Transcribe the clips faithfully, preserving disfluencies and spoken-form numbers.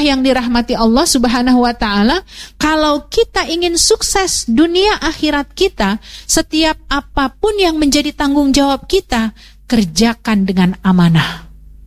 jamaah yang dirahmati Allah Subhanahu wa ta'ala, kalau kita ingin sukses dunia akhirat kita, setiap apapun yang menjadi tanggung jawab kita, kerjakan dengan amanah.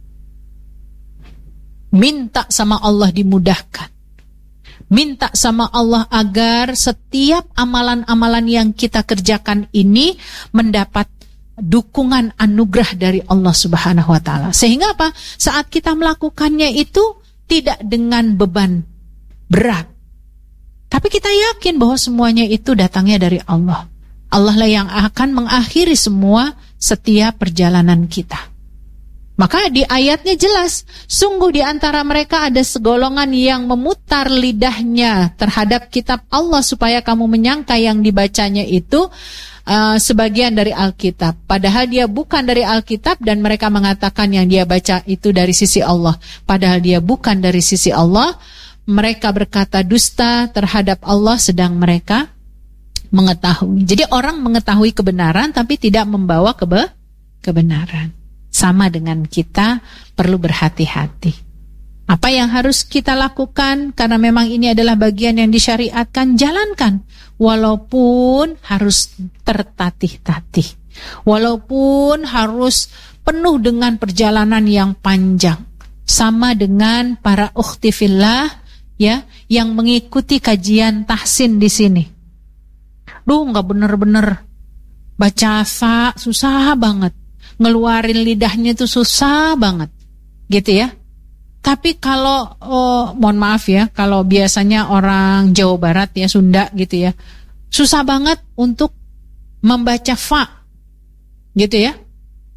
Minta sama Allah dimudahkan. Minta sama Allah agar setiap amalan-amalan yang kita kerjakan ini mendapat dukungan anugerah dari Allah Subhanahu wa ta'ala. Sehingga apa? Saat kita melakukannya itu tidak dengan beban berat. Tapi kita yakin bahwa semuanya itu datangnya dari Allah. Allah lah yang akan mengakhiri semua setiap perjalanan kita. Maka di ayatnya jelas, sungguh di antara mereka ada segolongan yang memutar lidahnya terhadap kitab Allah supaya kamu menyangka yang dibacanya itu Uh, sebagian dari Alkitab, padahal dia bukan dari Alkitab, dan mereka mengatakan yang dia baca itu dari sisi Allah, padahal dia bukan dari sisi Allah. Mereka berkata dusta terhadap Allah sedang mereka mengetahui. Jadi orang mengetahui kebenaran tapi tidak membawa kebe kebenaran. Sama dengan kita perlu berhati-hati. Apa yang harus kita lakukan? Karena memang ini adalah bagian yang disyariatkan, jalankan. Walaupun harus tertatih-tatih. Walaupun harus penuh dengan perjalanan yang panjang. Sama dengan para ukhti fillah ya, yang mengikuti kajian tahsin di sini. Duh, nggak bener-bener baca fa, susah banget. Ngeluarin lidahnya itu susah banget. Gitu ya. Tapi kalau, oh, mohon maaf ya, kalau biasanya orang Jawa Barat ya, Sunda gitu ya, susah banget untuk membaca fa, gitu ya.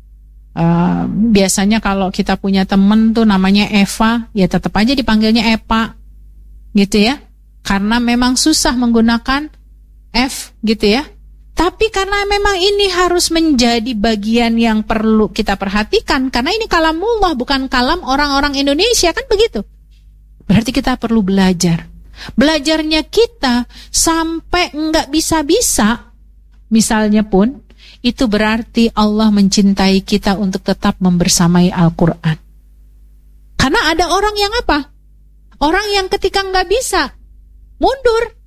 Uh, biasanya kalau kita punya temen tuh namanya Eva, ya tetap aja dipanggilnya Epa, gitu ya. Karena memang susah menggunakan F, gitu ya. Tapi karena memang ini harus menjadi bagian yang perlu kita perhatikan, karena ini kalamullah, bukan kalam orang-orang Indonesia, kan begitu. Berarti kita perlu belajar. Belajarnya kita sampai enggak bisa-bisa, misalnya pun, itu berarti Allah mencintai kita untuk tetap membersamai Al-Quran. Karena ada orang yang apa? Orang yang ketika enggak bisa, mundur.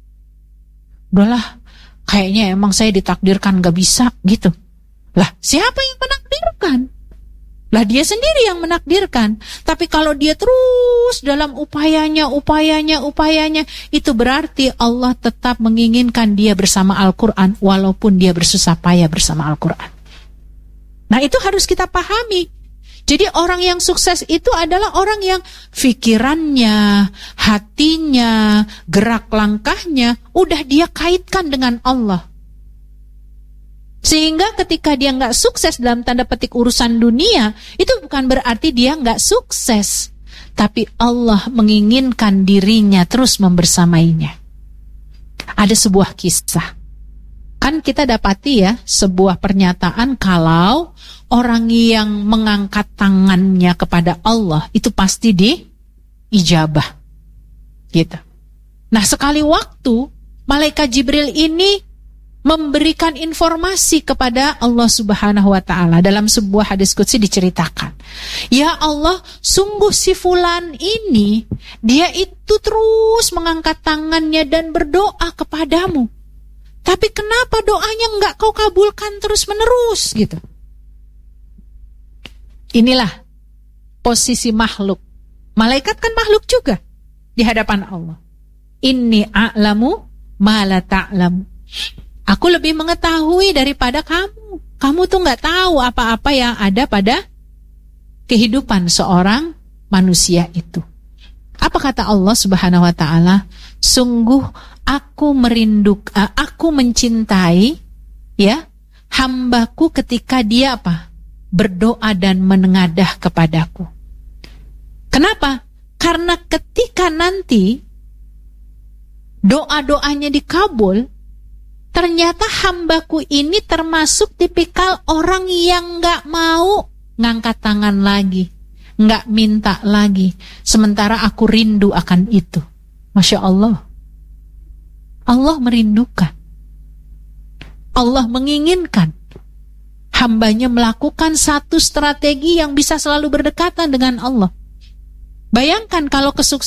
Udahlah, kayaknya emang saya ditakdirkan gak bisa gitu. Lah, siapa yang menakdirkan? Lah, dia sendiri yang menakdirkan. Tapi kalau dia terus dalam upayanya, upayanya, upayanya, itu berarti Allah tetap menginginkan dia bersama Al-Quran, walaupun dia bersusah payah bersama Al-Quran. Nah, itu harus kita pahami. Jadi orang yang sukses itu adalah orang yang fikirannya, hatinya, gerak langkahnya udah dia kaitkan dengan Allah. Sehingga ketika dia nggak sukses dalam tanda petik urusan dunia, itu bukan berarti dia nggak sukses. Tapi Allah menginginkan dirinya terus membersamainya. Ada sebuah kisah. Kan kita dapati ya sebuah pernyataan kalau orang yang mengangkat tangannya kepada Allah itu pasti diijabah. Gitu. Nah, sekali waktu malaikat Jibril ini memberikan informasi kepada Allah Subhanahu wa ta'ala. Dalam sebuah hadis qudsi diceritakan, ya Allah, sungguh si fulan ini dia itu terus mengangkat tangannya dan berdoa kepadamu. Tapi kenapa doanya enggak kau kabulkan terus-menerus gitu? Inilah posisi makhluk. Malaikat kan makhluk juga di hadapan Allah. Inni a'lamu ma la ta'lamu. Aku lebih mengetahui daripada kamu. Kamu tuh enggak tahu apa-apa yang ada pada kehidupan seorang manusia itu. Apa kata Allah Subhanahu wa ta'ala? Sungguh aku merinduk, uh, aku mencintai ya hambaku ketika dia apa? Berdoa dan menengadah kepadaku. Kenapa? Karena ketika nanti doa-doanya dikabul, ternyata hambaku ini termasuk tipikal orang yang gak mau ngangkat tangan lagi, gak minta lagi, sementara aku rindu akan itu. Masya Allah. Allah merindukan. Allah menginginkan hambanya melakukan satu strategi yang bisa selalu berdekatan dengan Allah. Bayangkan kalau kesuksesan